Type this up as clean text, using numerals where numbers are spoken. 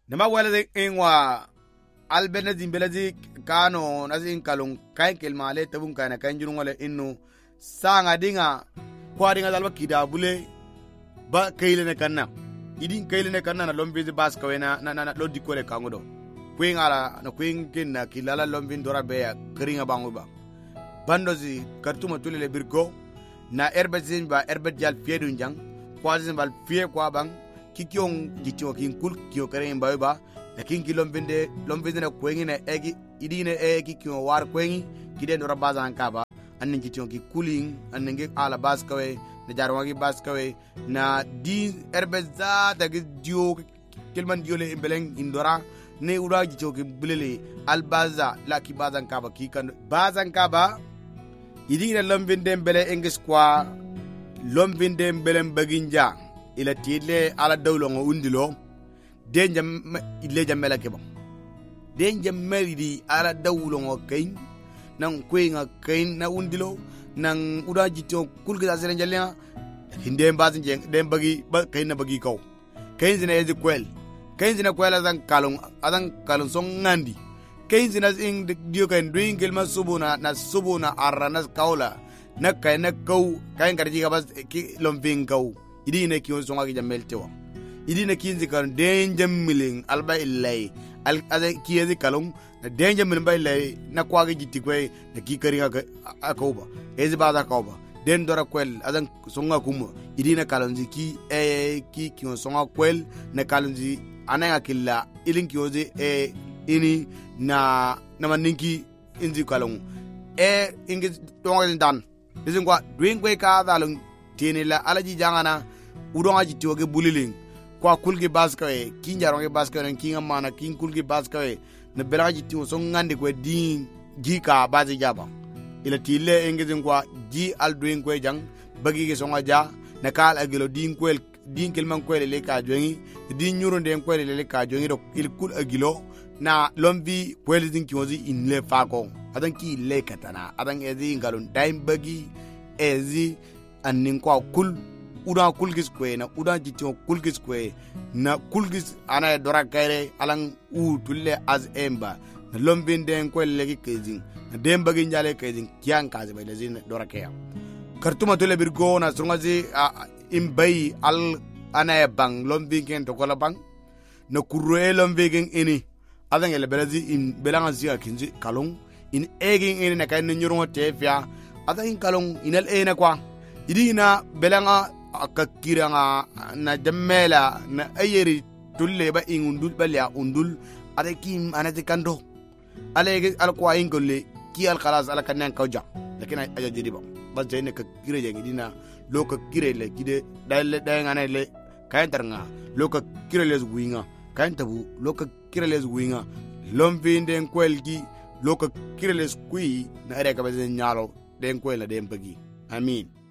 nama wala ingwa albena zimbelazi kano nasin kalung kain kelmale tabun kana kan jirun wala innu sanga dinga kwadinga dalba kidabule ba kayle kanna idin kayle kanna na lombi bas kawena na lodi kole kangodo kwing ala na kwing kinna kilala lombi dora beya kringa bangu ba bandozi kartuma tulele birgo na erbet zimba erbet jal fiedu njang kwazin bal fie kwa bang kikyong gicho kin kul kyo kare mbawe ba lakin ki lombinde na kwengi na egi idine egi kyo war kwengi kide ndora bazan kaba annin gicho ki kuling annin ge ala baskawe na jarwangi baskawe na di erbeza tagi dio kelman dio le beleng indora ne ura gicho ki bulele albaza la ki bazan kaba ki kan bazan kaba idine lombinde bele engis kwa lombinde bele baginja ila tile ala dawlo ngo undilo denja ile jamela keba denja meridi ala dawlo ngo kain nan kuinga kain na undilo nan udaji to kulga sere jalena hinde mbazin jeng dem bagi ba kain na bagi kaw kain zina ezi kwel azan kalon song ngandi kain zina ing dio kain doing gelma subuna arana kaula na kain na kaw kain garji ga bas ki lombing kaw idine ki songa ki jamel tewa idine kinzi kan denjam miling alba illai al aza kiyezi kalong na denjam miling bay lay na kwagi jitti kwe na ki kari akauba ezi baza kauba den dora kwel azan songa kuma idine kalonzi ki songa kwel na kalonzi ananga killa ilin kiyozi ini na maninki inzi kalong ingi tonga dan izin kwa doing kwe ka dalong tinila alaji jangana udonga jitioge buliling kwa kulgi baskawe kinjaronge baskawe kinga mana kin kulgi baskawe na belaga jitio so ngande ko din jika bazi jaba ila tile engezin kwa ji aldoing ko jang bagi ge songa ja na kal agilo din kelman ko le ka jongi din nyuro den ko le ka jongi do il kul agilo na lombi ko le din kiozi in le fako adan ki le katana adan ezi ngalon time bagi ezi annin kwa kul uda kulgis kwe na uda jitio kulgis kwe na kulgis ana dora kaire alang tulle az emba na lombinde ko legi kezin na demba gi njale kezin kian kaze bay lezin dora kaya kartuma tole birgo na sungazi imbai al ana bang lombingen to kola bang na kurre lombingen ini adangele belazi in belanga zia kinzi kalong in egin ini na kaine nyurongo tefia adangin kalong inal ena kwa idina belanga akakiranga na jamela na ayeri tulle ba ingundul balya undul adekim anati kando alege alqwa ingole ki al khalas ala kanan kawja lakini aja jidi ba bas jeyne ka kire jegi dina loka kire le gide dale ngane le kayan tarnga loka kire les winga kayan tabu loka kire les winga lompinde kwelgi loka kire les kui na are ka ba nyalo den kwela den bagi amin.